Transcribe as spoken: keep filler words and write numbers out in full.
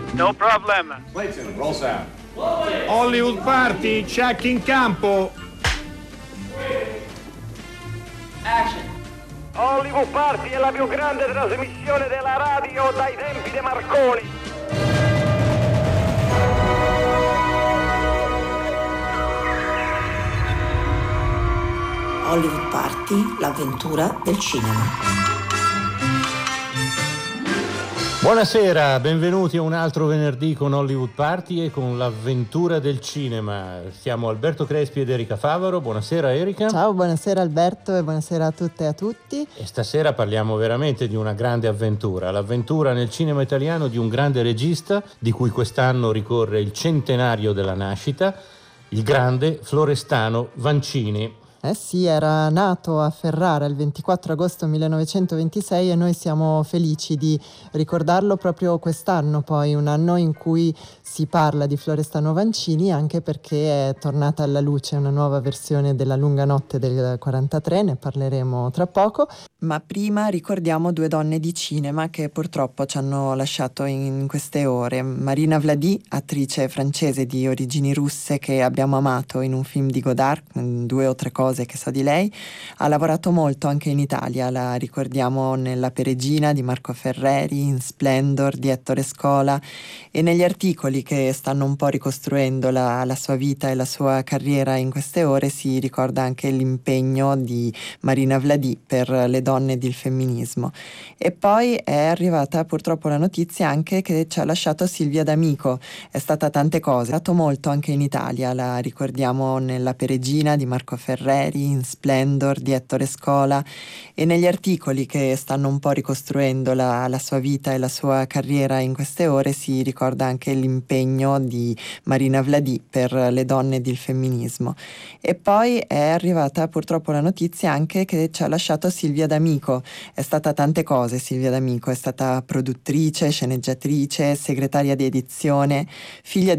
No problem. Clayton, roll sound. Hollywood Party, check in campo. Action. Hollywood Party è la più grande trasmissione della radio dai tempi di Marconi. Hollywood Party, l'avventura del cinema. Buonasera, benvenuti a un altro venerdì con Hollywood Party e con l'avventura del cinema. Siamo Alberto Crespi ed Erika Favaro. Buonasera Erika. Ciao, buonasera Alberto e buonasera a tutte e a tutti. E stasera parliamo veramente di una grande avventura, l'avventura nel cinema italiano di un grande regista di cui quest'anno ricorre il centenario della nascita, il grande Florestano Vancini. Eh sì, era nato a Ferrara il ventiquattro agosto millenovecentoventisei e noi siamo felici di ricordarlo proprio quest'anno, poi un anno in cui si parla di Florestano Vancini anche perché è tornata alla luce una nuova versione della Lunga notte del quarantatré, ne parleremo tra poco. Ma prima ricordiamo due donne di cinema che purtroppo ci hanno lasciato in queste ore. Marina Vladì, attrice francese di origini russe che abbiamo amato in un film di Godard, due o tre cose che so di lei, ha lavorato molto anche in Italia, la ricordiamo nella Peregina di Marco Ferreri, in Splendor di Ettore Scola e negli articoli che stanno un po' ricostruendo la, la sua vita e la sua carriera in queste ore si ricorda anche l'impegno di Marina Vladì per le donne ed il femminismo. E poi è arrivata purtroppo la notizia anche che ci ha lasciato Silvia D'Amico, è stata tante cose, ha lavorato molto anche in Italia, la ricordiamo nella Peregina di Marco Ferreri, in Splendor di Ettore Scola e negli articoli che stanno un po' ricostruendo la, la sua vita e la sua carriera in queste ore si ricorda anche l'impegno di Marina Vladì per le donne ed il femminismo. E poi è arrivata purtroppo la notizia anche che ci ha lasciato Silvia D'Amico, è stata tante cose Silvia D'Amico, è stata produttrice, sceneggiatrice, segretaria di edizione, figlia